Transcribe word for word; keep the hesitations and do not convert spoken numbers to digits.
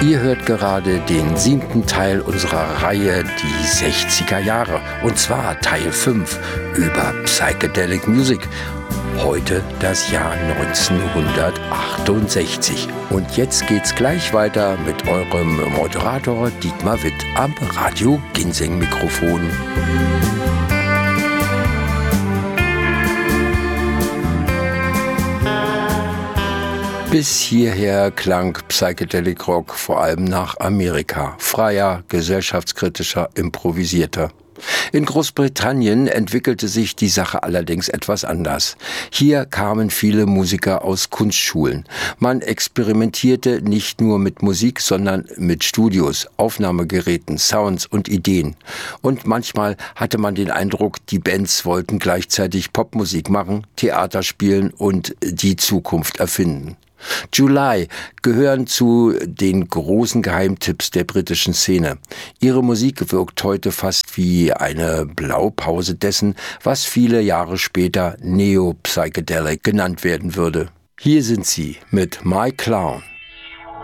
Ihr hört gerade den siebten Teil unserer Reihe Die sechziger Jahre, und zwar Teil fünf über Psychedelic Music. Heute das Jahr neunzehnhundertachtundsechzig. Und jetzt geht's gleich weiter mit eurem Moderator Dietmar Witt am Radio Ginseng Mikrofon. Bis hierher klang Psychedelic Rock vor allem nach Amerika. Freier, gesellschaftskritischer, improvisierter. In Großbritannien entwickelte sich die Sache allerdings etwas anders. Hier kamen viele Musiker aus Kunstschulen. Man experimentierte nicht nur mit Musik, sondern mit Studios, Aufnahmegeräten, Sounds und Ideen. Und manchmal hatte man den Eindruck, die Bands wollten gleichzeitig Popmusik machen, Theater spielen und die Zukunft erfinden. July gehören zu den großen Geheimtipps der britischen Szene. Ihre Musik wirkt heute fast wie eine Blaupause dessen, was viele Jahre später Neo-Psychedelic genannt werden würde. Hier sind sie mit My Clown.